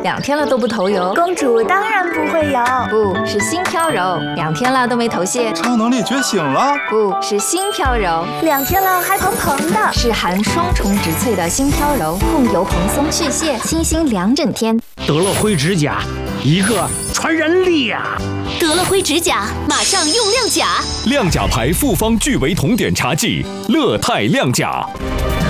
2天了都不头油。 公主当然不会有， 不是心飘柔，2天了都没头屑。 超能力觉醒了， 不是心飘柔 ，2天了还蓬蓬的， 是含双重植萃的心飘柔，控油蓬松去屑，清新2整天。 得乐灰指甲，一个传染力啊！ 得乐灰指甲，马上用亮甲。 亮甲牌复方聚维酮碘茶剂，乐泰亮甲。